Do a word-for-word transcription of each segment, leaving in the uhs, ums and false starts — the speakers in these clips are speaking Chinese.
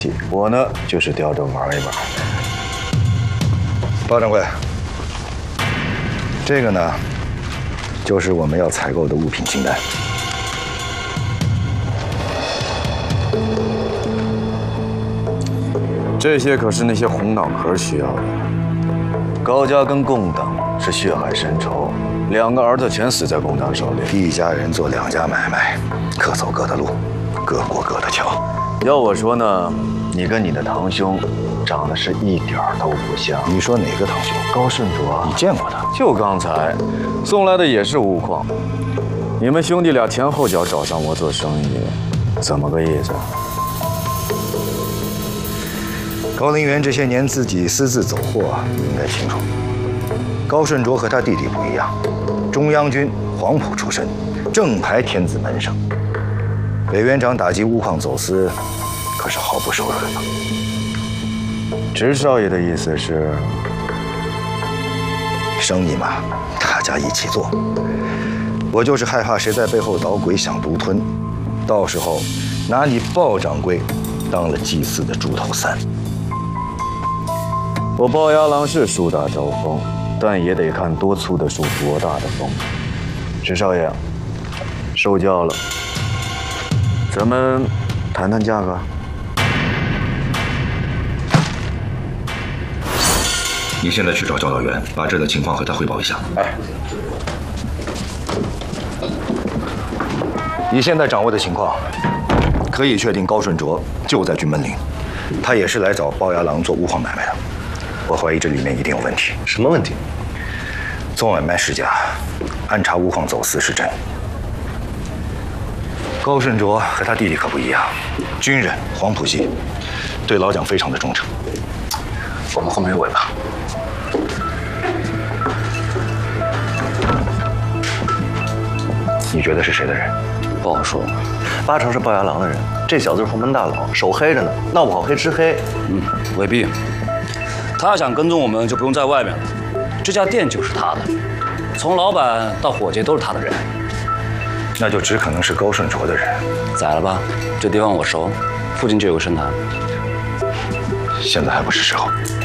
我呢就是吊着玩一玩。包掌柜，这个呢，就是我们要采购的物品清单。这些可是那些红脑壳需要的。高家跟共党是血海深仇，两个儿子全死在共党手里。一家人做两家买卖，各走各的路，各过各的桥。要我说呢，你跟你的堂兄长得是一点儿都不像。你说哪个堂兄？高顺卓啊，你见过他？就刚才送来的也是钨矿。你们兄弟俩前后脚找上我做生意，怎么个意思？高陵园这些年自己私自走货，你应该清楚。高顺卓和他弟弟不一样，中央军黄埔出身，正牌天子门生。委员长打击钨矿走私，可是毫不手软的。直少爷的意思是，生意嘛，大家一起做。我就是害怕谁在背后捣鬼，想独吞，到时候拿你鲍掌柜当了祭祀的猪头三。我鲍牙郎是树大招风，但也得看多粗的树，多大的风。直少爷，受教了。咱们谈谈价格。 你现在去找教导员，把这的情况和他汇报一下。 哎，以现在掌握的情况，可以确定高顺卓就在军门岭，他也是来找鲍牙郎做钨矿买卖的。我怀疑这里面一定有问题。 什么问题？ 做买卖是假，暗查钨矿走私是真。高顺卓和他弟弟可不一样，军人，黄埔系，对老蒋非常的忠诚。我们后面有尾巴。你觉得是谁的人？ 不好说，八成是鲍牙郎的人。这小子是洪门大佬，手黑着呢，闹不好黑吃黑。 嗯，未必。他要想跟踪我们，就不用在外面了。这家店就是他的，从老板到伙计都是他的人。 那就只可能是高顺卓的人。 宰了吧，这地方我熟，附近就有个神坛。 现在还不是时候。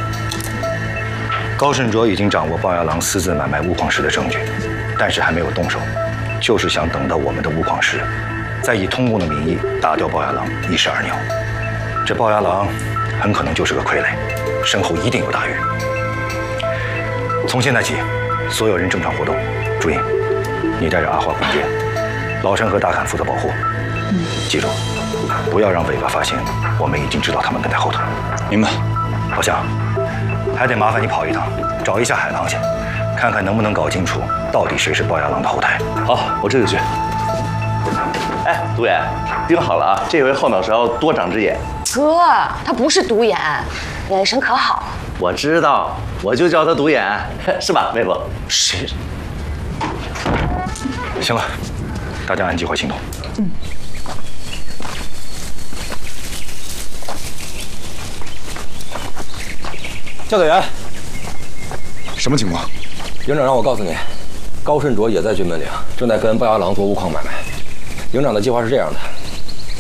高顺卓已经掌握鲍牙郎私自买卖钨矿石的证据，但是还没有动手，就是想等到我们的钨矿石，再以通共的名义打掉鲍牙郎，一石二鸟。这鲍牙郎很可能就是个傀儡，身后一定有大鱼。从现在起，所有人正常活动。注意，你带着阿花滚街，老陈和大侃负责保护。嗯，记住，不要让尾巴发现我们已经知道他们跟在后头。 明白。 老乡，还得麻烦你跑一趟，找一下海棠去，看看能不能搞清楚到底谁是鲍牙郎的后台。 好，我这就去。哎，独眼，盯好了啊！这回后脑勺多长只眼。 哥，他不是独眼，眼神可好。 我知道，我就叫他独眼，是吧，妹夫？ 谁？行了，大家按计划行动。嗯。 教导员，什么情况？营长让我告诉你，高顺卓也在军门岭，正在跟鲍牙郎做钨矿买卖。营长的计划是这样的：